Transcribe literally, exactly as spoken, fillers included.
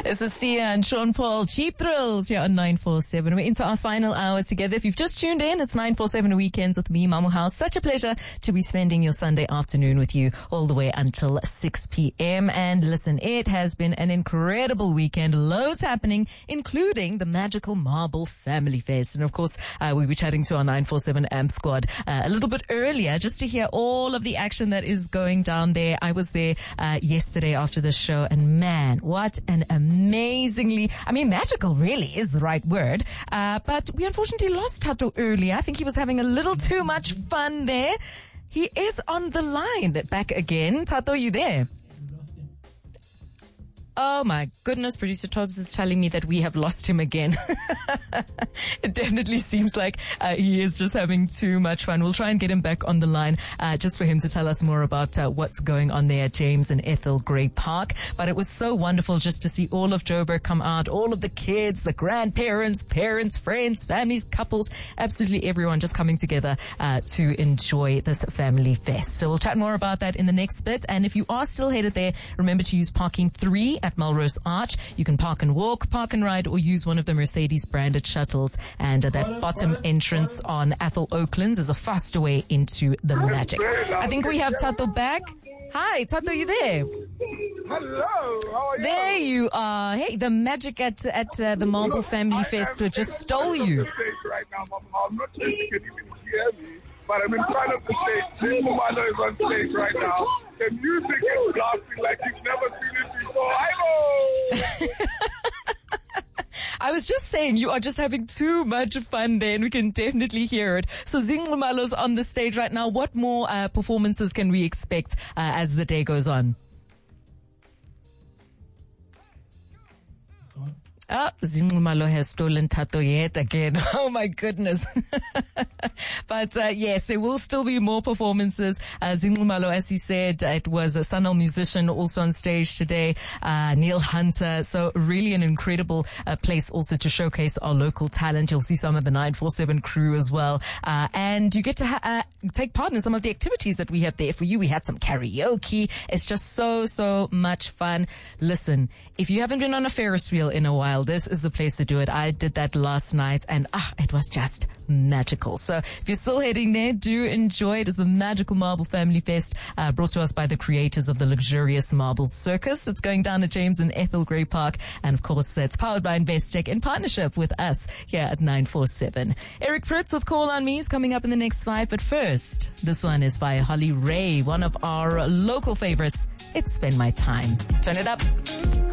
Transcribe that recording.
This is Sia and Sean Paul, Cheap Thrills here on nine four seven. We're into our final hour together. If you've just tuned in, it's nine four seven Weekends with me, Mamu House. Such a pleasure to be spending your Sunday afternoon with you all the way until six p.m. And listen, it has been an incredible weekend. Loads happening, including the magical Marble Family Fest. And of course, uh, we were chatting to our nine four seven A M P squad uh, a little bit earlier just to hear all of the action that is going down there. I was there uh, yesterday after the show, and man, what an amazingly, I mean, magical really is the right word. Uh, but we unfortunately lost Tato earlier. I think he was having a little too much fun there. He is on the line back again. Tato, you there? Oh my goodness, producer Tobbs is telling me that we have lost him again. It definitely seems like uh, he is just having too much fun. We'll try and get him back on the line uh, just for him to tell us more about uh, what's going on there at James and Ethel Gray Park. But it was so wonderful just to see all of Joburg come out, all of the kids, the grandparents, parents, friends, families, couples, absolutely everyone just coming together uh, to enjoy this family fest. So we'll chat more about that in the next bit. And if you are still headed there, remember to use parking three at Melrose Arch. You can park and walk, park and ride, or use one of the Mercedes branded shuttles. And uh, that bottom entrance on Athol Oaklands is a faster way into the magic. I think we have Tato back. Hi, Tato, you there? Hello, how are you? There you are. Hey, the magic at at uh, the Marble Family Fest just stole you. Right now, I'm not sure if you can even hear me, but I'm in front of the stage. Zincumalo is on stage right now. The music is blasting like you've never seen it before. I know! I was just saying, you are just having too much fun there, and we can definitely hear it. So Zincumalo's on the stage right now. What more uh, performances can we expect uh, as the day goes on? Ah, Zincumalo has stolen Tato yet again. Oh my goodness. But uh, yes, there will still be more performances. Uh, Zincumalo, as he said, it was a Sanal musician also on stage today, uh, Neil Hunter. So really an incredible uh, place also to showcase our local talent. You'll see some of the nine four seven crew as well. Uh, and you get to ha- uh, take part in some of the activities that we have there for you. We had some karaoke. It's just so, so much fun. Listen, if you haven't been on a Ferris wheel in a while, this is the place to do it. I did that last night, and ah, it was just magical. So if you're still heading there, do enjoy it. It's the Magical Marble Family Fest, uh, brought to us by the creators of the luxurious Marble Circus. It's going down at James and Ethel Gray Park, and of course, it's powered by Investec in partnership with us here at nine four seven. Eric Fritz with Call on Me is coming up in the next five, but first, this one is by Holly Ray, one of our local favorites. It's Spend My Time. Turn it up.